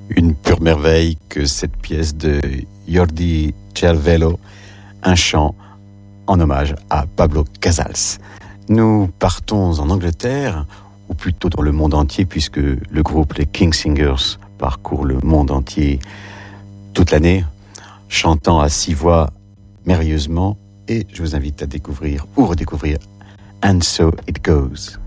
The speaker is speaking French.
Une pure merveille que cette pièce de Jordi Cervello, un chant en hommage à Pablo Casals. Nous partons en Angleterre, ou plutôt dans le monde entier, puisque le groupe les Kingsingers parcourt le monde entier toute l'année, chantant à 6 voix merveilleusement, et je vous invite à découvrir ou redécouvrir And So It Goes.